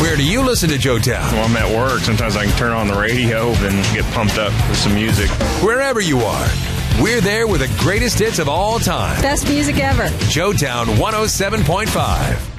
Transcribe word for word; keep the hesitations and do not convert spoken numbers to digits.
Where do you listen to Joetown? Well, I'm at work. Sometimes I can turn on the radio and get pumped up with some music. Wherever you are, we're there with the greatest hits of all time. Best music ever. Joetown one oh seven point five.